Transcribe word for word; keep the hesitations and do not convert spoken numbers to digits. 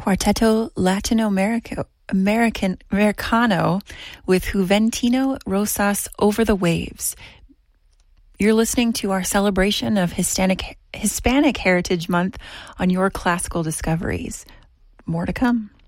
Cuarteto Latino America, American Americano with Juventino Rosas Over the Waves. You're listening to our celebration of Hispanic, Hispanic Heritage Month on Your Classical Discoveries. More to come.